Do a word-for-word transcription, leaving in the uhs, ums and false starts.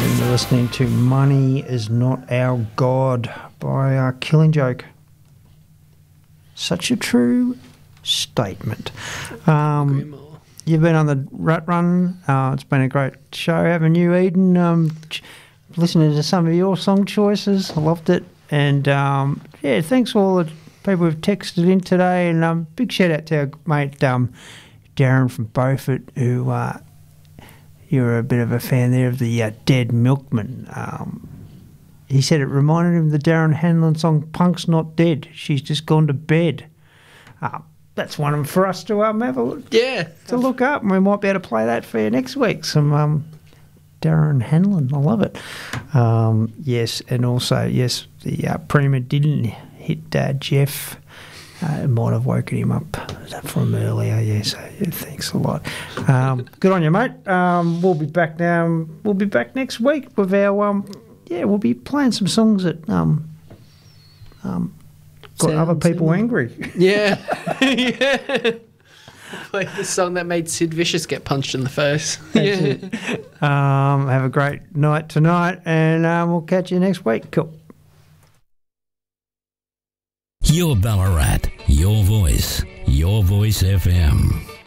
And you're listening to Money Is Not Our God by uh, Killing Joke. Such a true statement. Um, you've been on the Rut Run. Uh, it's been a great show, haven't you, Eden? Um, ch- listening to some of your song choices. I loved it. And, um, yeah, thanks to all the people who've texted in today. And um, big shout-out to our mate um, Darren from Beaufort, who... Uh, You're a bit of a fan there of the uh, Dead Milkman. Um, he said it reminded him of the Darren Hanlon song "Punk's Not Dead. She's Just Gone to Bed." Uh, that's one for us to um, have a look, yeah to look up, and we might be able to play that for you next week. Some um, Darren Hanlon, I love it. Um, yes, and also yes, the uh, Prima didn't hit uh, Jeff. Uh, it might have woken him up from earlier, yeah, so yeah, thanks a lot. Um, good on you, mate. Um, we'll be back now. We'll be back next week with our, um, yeah, we'll be playing some songs that um, um, got Sounds other people similar. angry. Yeah. yeah. Like the song that made Sid Vicious get punched in the face. That's yeah. it. Um, have a great night tonight, and um, we'll catch you next week. Cool. Your Ballarat, your voice, your voice F M.